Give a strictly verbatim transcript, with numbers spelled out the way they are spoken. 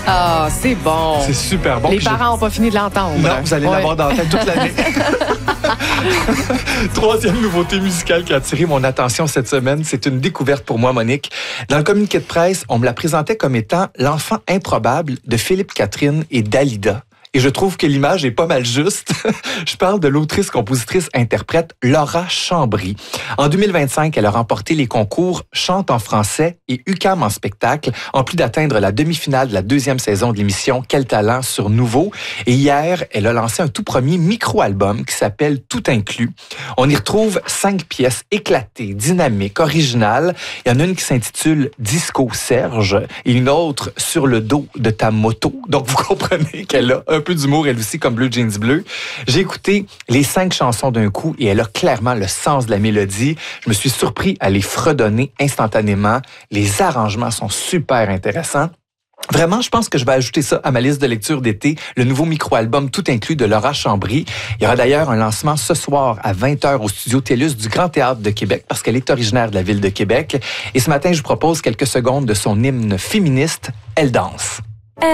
Ah, c'est bon. C'est super bon. Les Puis parents n'ont pas fini de l'entendre. je... Non, vous allez Ouais. l'avoir dans la tête toute l'année. Troisième nouveauté musicale qui a attiré mon attention cette semaine, c'est une découverte pour moi, Monique. Dans le communiqué de presse, on me la présentait comme étant l'enfant improbable de Philippe Catherine et Dalida. Et je trouve que l'image est pas mal juste. Je parle de l'autrice, compositrice, interprète Laura Chambry. En deux mille vingt-cinq, elle a remporté les concours Chante en français et U Q A M en spectacle, en plus d'atteindre la demi-finale de la deuxième saison de l'émission Quel talent sur Nouveau. Et hier, elle a lancé un tout premier micro-album qui s'appelle Tout inclus. On y retrouve cinq pièces éclatées, dynamiques, originales. Il y en a une qui s'intitule Disco Serge et une autre Sur le dos de ta moto. Donc, vous comprenez qu'elle a un peu d'humour, elle aussi, comme Bleu Jeans Bleu. J'ai écouté les cinq chansons d'un coup et elle a clairement le sens de la mélodie. Je me suis surpris à les fredonner instantanément. Les arrangements sont super intéressants. Vraiment, je pense que je vais ajouter ça à ma liste de lecture d'été, le nouveau micro-album Tout inclus de Laura Chambry. Il y aura d'ailleurs un lancement ce soir à vingt heures au studio TELUS du Grand Théâtre de Québec parce qu'elle est originaire de la ville de Québec. Et ce matin, je vous propose quelques secondes de son hymne féministe, Elle danse.